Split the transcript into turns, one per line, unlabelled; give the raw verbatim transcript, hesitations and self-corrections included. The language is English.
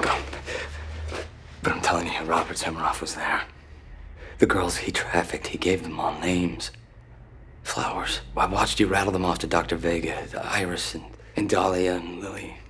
know. But I'm telling you, Robert Semiroff was there. The girls he trafficked, he gave them all names. Flowers. I watched you rattle them off to Doctor Vega, Iris and, and Dahlia and Lily.